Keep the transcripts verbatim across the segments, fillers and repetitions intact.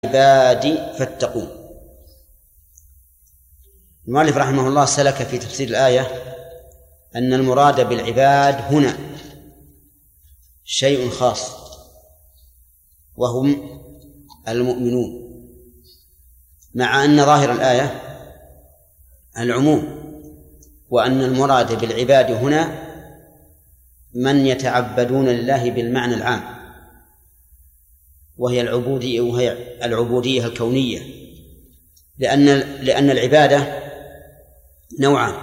عبادي فاتقون. المؤلف رحمه الله سلك في تفسير الآية أن المراد بالعباد هنا شيء خاص وهم المؤمنون، مع أن ظاهر الآية العموم، وأن المراد بالعباد هنا من يتعبدون لله بالمعنى العام، وهي العبودية وهي العبودية الكونية، لأن لأن العبادة نوعان: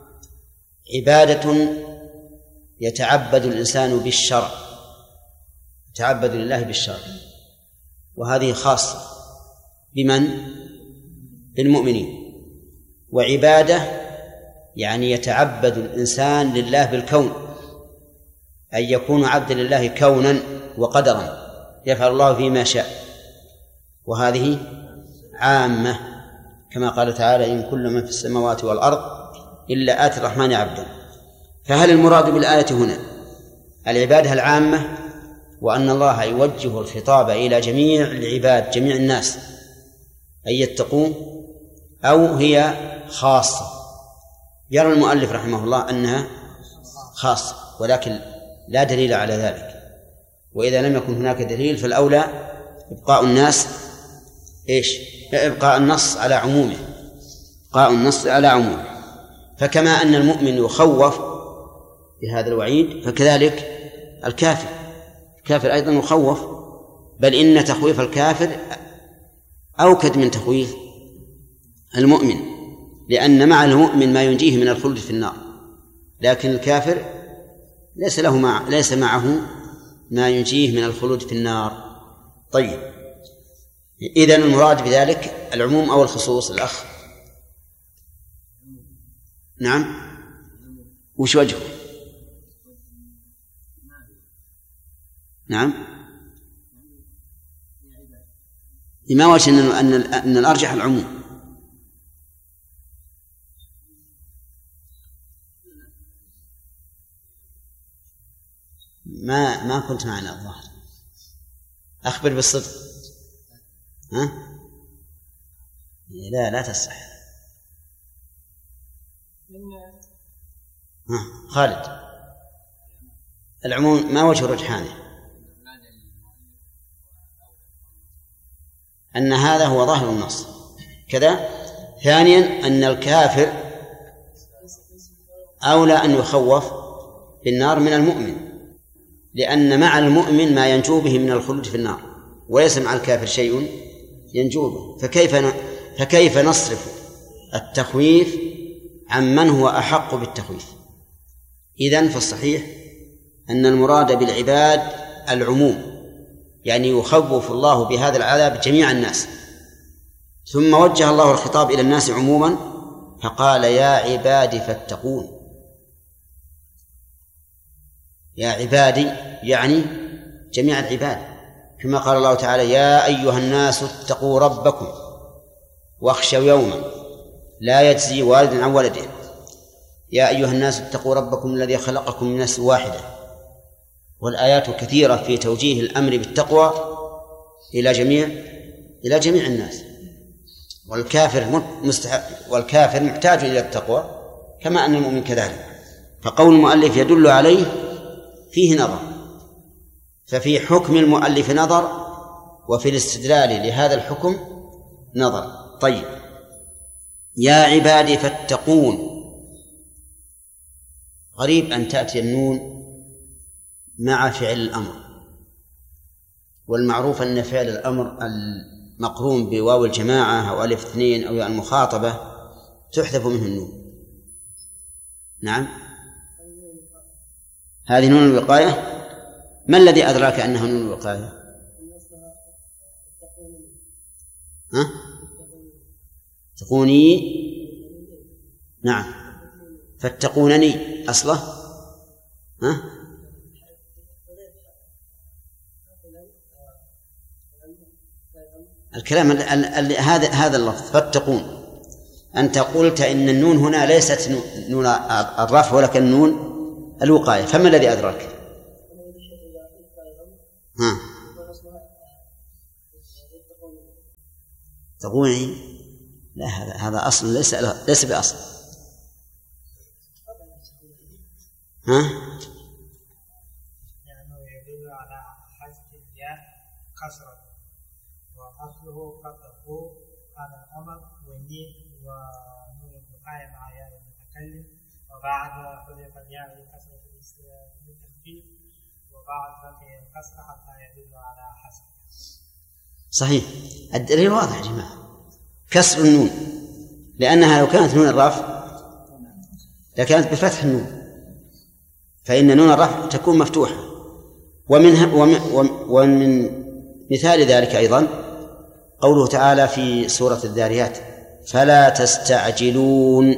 عبادة يتعبد الإنسان بالشرع، يتعبد لله بالشرع، وهذه خاصة بمن؟ بالمؤمنين. وعبادة يعني يتعبد الإنسان لله بالكون، أي يكون عبدا لله كونا وقدرا، يفعل الله فيما شاء، وهذه عامة، كما قال تعالى: إن كل من في السماوات والأرض إلا آتي الرحمن عبدا. فهل المراد بالآية هنا العبادة العامة، وأن الله يوجه الخطاب إلى جميع العباد جميع الناس أن يتقون، أو هي خاصة؟ يرى المؤلف رحمه الله أنها خاصة، ولكن لا دليل على ذلك، وإذا لم يكن هناك دليل فالأولى إبقاء الناس إيش؟ إبقاء النص على عمومه، إبقاء النص على عمومه. فكما أن المؤمن يخوف بهذا الوعيد فكذلك الكافر، الكافر أيضا يخوف، بل إن تخويف الكافر أوكد من تخويف المؤمن، لأن مع المؤمن ما ينجيه من الخلد في النار، لكن الكافر ليس له مع ليس معه ما ينجيه من الخلود في النار. طيب، إذن المراد بذلك العموم أو الخصوص؟ الأخ نعم، وش وجهه؟ نعم، لما وجه أن أن الأرجح العموم؟ ما ما كنت معنا الظاهر، أخبر بالصدق. ها؟ لا لا تصح. ها خالد، العموم ما وجه رجحانه؟ أن هذا هو ظاهر النص كذا. ثانيا أن الكافر أولى أن يخوف بالنار من المؤمن، لأن مع المؤمن ما ينجو به من الخلود في النار، وليس مع الكافر شيء ينجو به. فكيف فكيف نصرف التخويف عن من هو أحق بالتخويف؟ إذن فالصحيح أن المراد بالعباد العموم، يعني يخوف الله بهذا العذاب جميع الناس. ثم وجه الله الخطاب إلى الناس عموما فقال: يا عبادي فاتقون. يا عبادي يعني جميع العباد، كما قال الله تعالى: يا أيها الناس اتقوا ربكم واخشوا يوما لا يجزي والد عن ولده. يا أيها الناس اتقوا ربكم الذي خلقكم من نفس واحدة. والآيات كثيرة في توجيه الأمر بالتقوى إلى جميع إلى جميع الناس، والكافر مستحق والكافر محتاج إلى التقوى كما أن المؤمن كذلك. فقول المؤلف يدل عليه فيه نظر، ففي حكم المؤلف نظر، وفي الاستدلال لهذا الحكم نظر. طيب، يا عبادي فاتقون، غريب أن تأتي النون مع فعل الأمر، والمعروف أن فعل الأمر المقرون بواو الجماعة أو ألف اثنين أو المخاطبة تحذف منه النون. نعم، هذه نون الوقاية. ما الذي أدراك أنها نون الوقاية؟ ها؟ تقوني. نعم، فاتقونني أصله. ها؟ الكلام هذا هذا اللفظ فاتقون، أنت قلت إن النون هنا ليست نون الرفع ولكن نون الوقاية، فما الذي أدراك؟ ها؟ تطوعي لا، هذا هذا أصل ليس ليس بأصل. ها؟ يعني يدل على حذف الياء كسرة، وأصله فتحه على الأمر والنين ونون المقايم مع ياء المتكلم، وبعد حذف الياء لكسرة التخفيف، وبعد فتح الكسرة حتى يدل على حذف. صحيح، الدليل واضح يا جماعة، كسر النون، لأنها لو كانت نون الرفع لكانت بفتح النون، فإن نون الرفع تكون مفتوحة. ومن ومن مثال ذلك أيضا قوله تعالى في سورة الذاريات: فلا تستعجلون.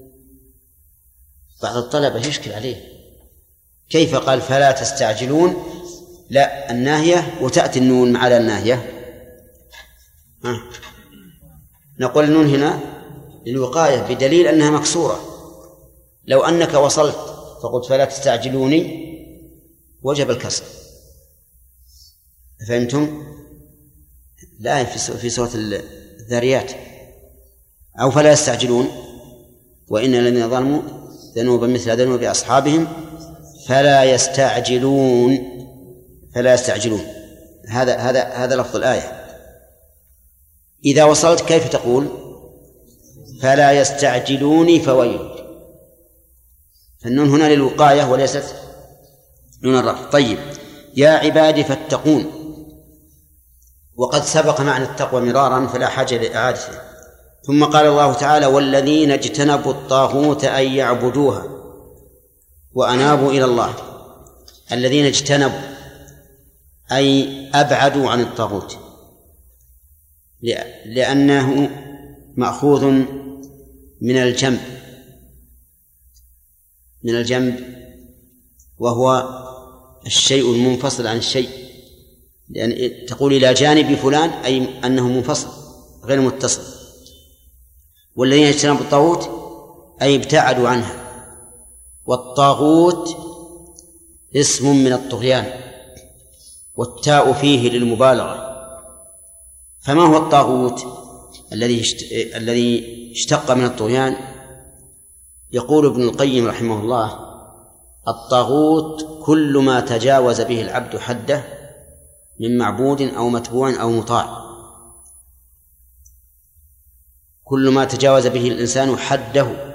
بعض الطلبة يشكل عليه، كيف قال فلا تستعجلون؟ لا، الناهية وتأتي النون على الناهية. ها. نقول النون هنا للوقاية بدليل أنها مكسورة. لو أنك وصلت فقلت فلا تستعجلوني وجب الكسر. فهمتم؟ لا، في سورة الذاريات: أو فلا يستعجلون وإن الذين ظلموا ذنوبا مثل ذنوب أصحابهم فلا يستعجلون فلا يستعجلون هذا هذا هذا لفظ الآية. إذا وصلت كيف تقول؟ فلا يستعجلوني فويل. فالنون هنا للوقاية وليست نون الرفع. طيب، يا عبادي فاتقون، وقد سبق معنى التقوى مرارا فلا حاجة لإعادته. ثم قال الله تعالى: والذين اجتنبوا الطاغوت أن يعبدوها وأنابوا إلى الله. الذين اجتنبوا أي أبعدوا عن الطاغوت، لأنه مأخوذ من الجنب من الجنب وهو الشيء المنفصل عن الشيء، لأن تقول إلى جانب فلان أي أنه منفصل غير متصل. والذين اجتنبوا الطاغوت أي ابتعدوا عنها. والطاغوت اسم من الطغيان، والتاء فيه للمبالغة. فما هو الطاغوت الذي الذي اشتق من الطغيان؟ يقول ابن القيم رحمه الله: الطاغوت كل ما تجاوز به العبد حده من معبود أو متبوع أو مطاع. كل ما تجاوز به الإنسان حده،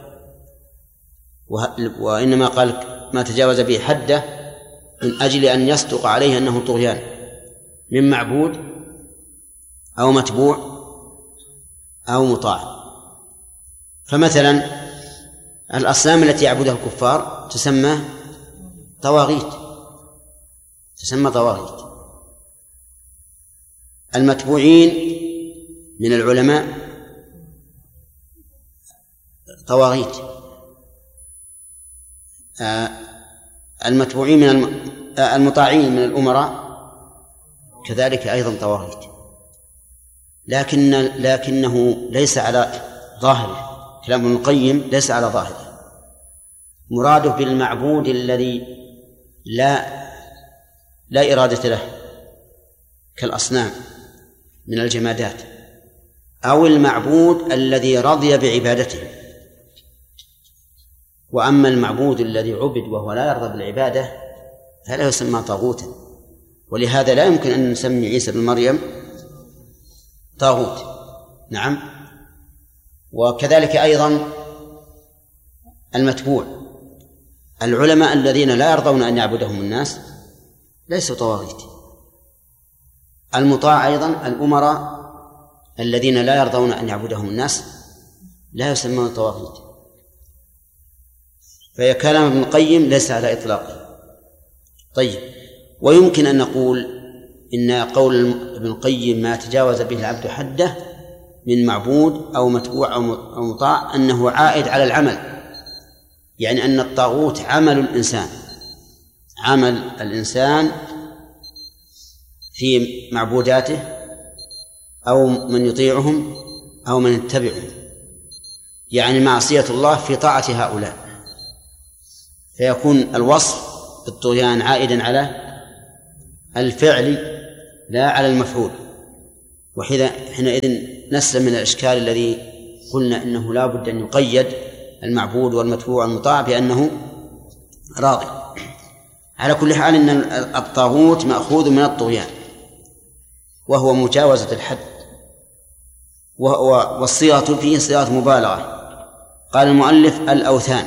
وإنما قال ما تجاوز به حده من أجل أن يصدق عليه أنه طغيان، من معبود أو متبوع أو مطاع. فمثلا الأصنام التي يعبدها الكفار تسمى طواغيت تسمى طواغيت. المتبوعين من العلماء طواغيت. المتبوعين من الم... المطاعين من الأمراء كذلك أيضا طواغيت. لكن لكنه ليس على ظاهره، كلام ابن القيم ليس على ظاهره. مراده بالمعبود الذي لا لا إرادة له كالأصنام من الجمادات، أو المعبود الذي رضي بعبادته. وأما المعبود الذي عبد وهو لا يرضى بالعبادة فلا يسمى طاغوتا. ولهذا لا يمكن أن نسمي عيسى بن مريم طاغوت. نعم. وكذلك أيضا المتبوع، العلماء الذين لا يرضون أن يعبدهم الناس ليسوا طواغيت. المطاع أيضا الأمراء الذين لا يرضون أن يعبدهم الناس لا يسمون طواغيت. فكلام ابن القيم ليس على إطلاقه. طيب، ويمكن أن نقول إن قول ابن القيم ما تجاوز به العبد حده من معبود أو متبوع أو مطاع أنه عائد على العمل، يعني أن الطاغوت عمل الإنسان عمل الإنسان في معبوداته أو من يطيعهم أو من يتبعهم، يعني معصية الله في طاعة هؤلاء، فيكون الوصف بالطغيان عائدا على الفعل لا على المفعول. حينئذ نسلم من الإشكال الذي قلنا إنه لا بد أن يقيد المعبود والمتبوع والمطاع بأنه راضي. على كل حال إن الطاغوت مأخوذ من الطغيان وهو مجاوزة الحد، والصيغة فيه صيغة مبالغة. قال المؤلف الأوثان،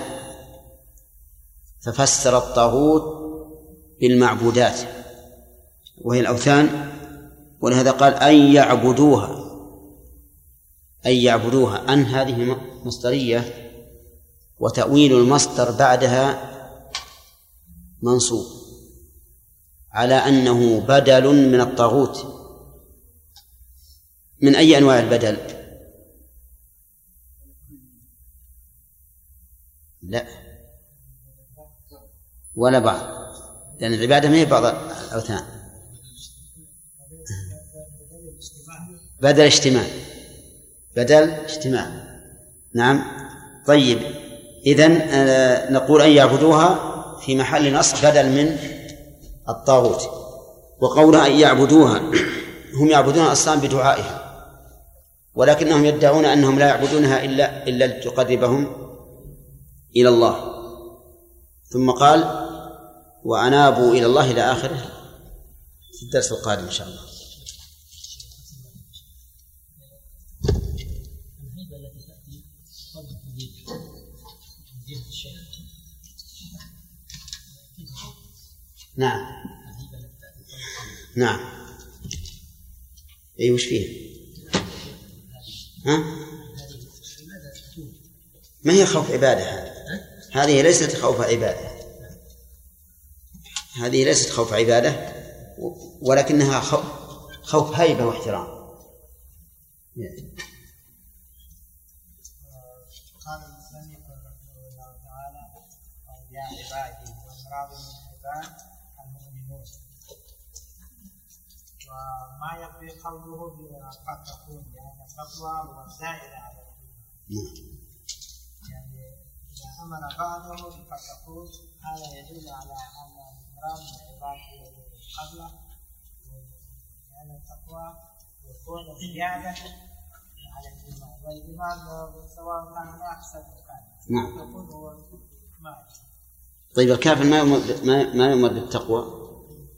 ففسر الطاغوت بالمعبودات وهي الأوثان، ولهذا قال أن يعبدوها، أن يعبدوها. أن هذه مصدرية وتأويل المصدر بعدها منصوب على أنه بدل من الطاغوت. من أي أنواع البدل؟ لا ولا بعض، لأن العبادة ما هي بعض الأوثان، بدل اجتماع، بدل اجتماع. نعم. طيب، إذن نقول أن يعبدوها في محل نصب بدل من الطاغوت. وقولها أن يعبدوها هم يعبدون الأصنام بدعائها، ولكنهم يدعون أنهم لا يعبدونها إلا إلا لتقربهم إلى الله. ثم قال وأنابوا إلى الله إلى آخره في الدرس القادم إن شاء الله. نعم نعم. أي وش فيه؟ ها؟ ما هي خوف عبادة؟ هذه هذه ليست خوف عبادة، هذه ليست خوف عبادة، ولكنها خوف هيبة واحترام. قال المصنف رحمه الله تعالى يا عبادي والمراد من العباد المؤمنون، وما يقضي قوله قد تكون لأن التقوى هو الزائد على الإيمان، يعني إذا أمر بعضه قد تكون هذا يدل على أن المراد من العباد هو قبله، لأن التقوى يكون زيادة على الإيمان، والإيمان سواء كان أكثر كان نعم. يكون هو ما. طيب الكافر ما يؤمر ما يؤمر بالتقوى؟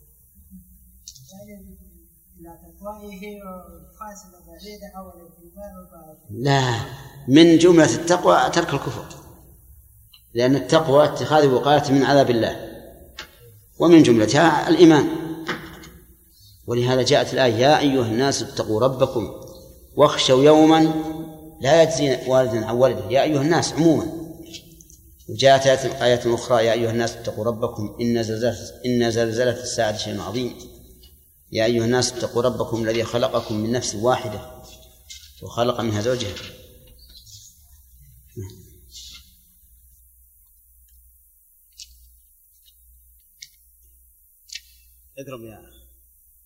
لا، من جملة التقوى ترك الكفر، لأن التقوى اتخاذ وقاية من عذاب الله، ومن جملتها الإيمان. ولهذا جاءت الآية يا أيها الناس اتقوا ربكم واخشوا يوما لا يجزي والد عن ولده، يا أيها الناس عموما. وجاءت آية أخرى يا أيها الناس اتقوا ربكم إن زلزلة إن زلزلة الساعة شيء عظيم، يا أيها الناس اتقوا ربكم الذي خلقكم من نفس واحدة وخلق منها زوجها. اضرب يا